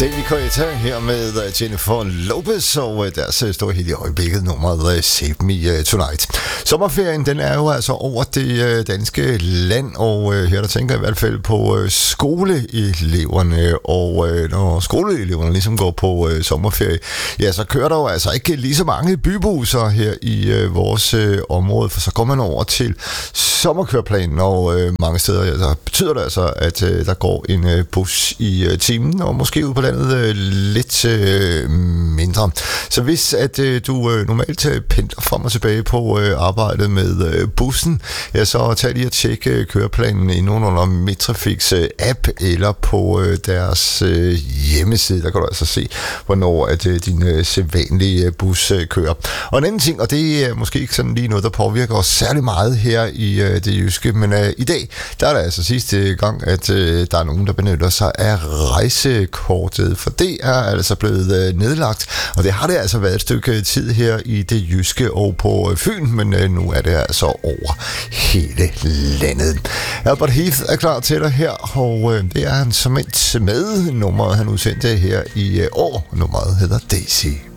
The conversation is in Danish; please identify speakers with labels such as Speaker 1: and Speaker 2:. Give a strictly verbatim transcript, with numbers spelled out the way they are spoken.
Speaker 1: David Guetta her med Jennifer Lopez og deres store hit i øjeblikket, nummeret Save Me Tonight. Sommerferien, den er jo altså over det danske land, og her der tænker jeg i hvert fald på skoleeleverne, og når skoleeleverne ligesom går på sommerferie, ja, så kører der jo altså ikke lige så mange bybusser her i vores område, for så går man over til sommerkøreplanen, og mange steder ja, så betyder det altså, at der går en bus i timen, og måske ud på landet lidt øh, mindre. Så hvis at øh, du øh, normalt pendler frem og tilbage på øh, arbejdet med øh, bussen, ja, så tag lige og tjek øh, køreplanen i nogen under Metrofix øh, app eller på øh, deres øh, hjemmeside. Der kan du altså se, hvornår at øh, din øh, sædvanlige øh, bus øh, kører. Og en anden ting, og det er måske ikke sådan lige noget, der påvirker os særlig meget her i øh, det jyske, men øh, i dag, der er der altså sidste gang, at øh, der er nogen, der benytter sig af rejsekortet, for det er altså blevet øh, nedlagt, og det har det altså været et stykke tid her i det jyske og på øh, Fyn, men øh, nu er det altså over hele landet. Albert Heath er klar til dig her, og øh, det er han som et med nummeret, han udsendte her i øh, år. Nummeret hedder Daisy.